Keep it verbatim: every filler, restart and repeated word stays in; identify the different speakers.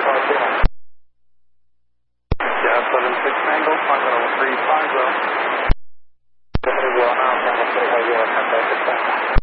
Speaker 1: Yeah, seven six Tango, Final three five zero.